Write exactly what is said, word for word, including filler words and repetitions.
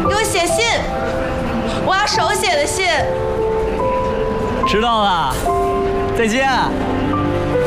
给我写信，我要手写的信。 知道了，再见。